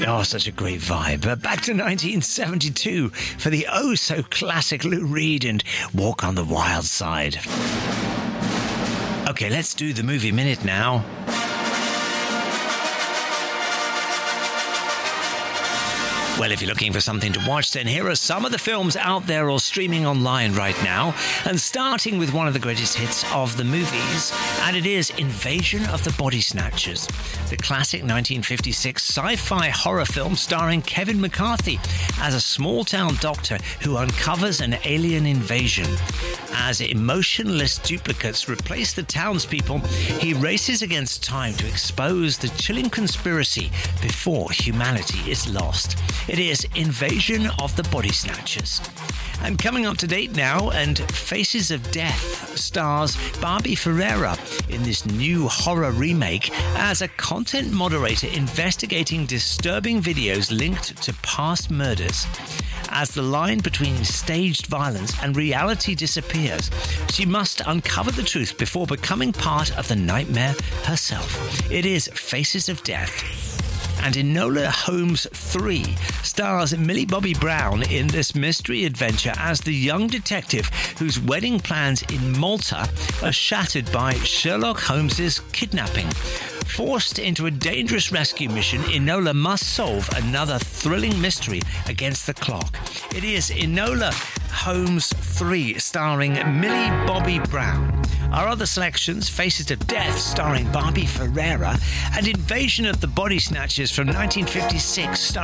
Oh, such a great vibe. Back to 1972 for the oh-so-classic Lou Reed and Walk on the Wild Side. Okay, let's do the movie minute now. Well, if you're looking for something to watch, then here are some of the films out there or streaming online right now. And starting with one of the greatest hits of the movies, and it is Invasion of the Body Snatchers, the classic 1956 sci-fi horror film starring Kevin McCarthy as a small-town doctor who uncovers an alien invasion. As emotionless duplicates replace the townspeople, he races against time to expose the chilling conspiracy before humanity is lost. It is Invasion of the Body Snatchers. And coming up to date now, and Faces of Death stars Barbie Ferreira in this new horror remake as a content moderator investigating disturbing videos linked to past murders. As the line between staged violence and reality disappears, she must uncover the truth before becoming part of the nightmare herself. It is Faces of Death. And Enola Holmes 3 stars Millie Bobby Brown in this mystery adventure as the young detective whose wedding plans in Malta are shattered by Sherlock Holmes's kidnapping. Forced into a dangerous rescue mission, Enola must solve another thrilling mystery against the clock. It is Enola Holmes 3 starring Millie Bobby Brown. Our other selections, Faces of Death starring Barbie Ferreira and Invasion of the Body Snatchers from 1956 starring